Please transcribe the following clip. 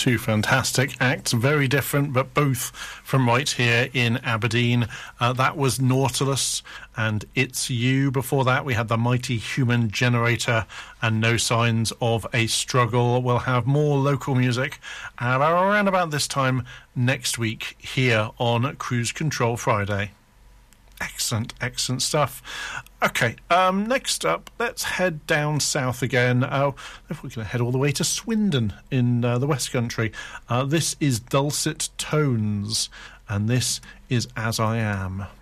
Two fantastic acts, very different, but both from right here in Aberdeen. That was Nautilus and It's You. Before that, we had the Mighty Human Generator and No Signs of a Struggle. We'll have more local music around about this time next week here on Cruise Control Friday. Excellent, excellent stuff. Okay, next up, let's head down south again. If we're going to head all the way to Swindon in the West Country. This is Dulcet Tones, and this is As I Am.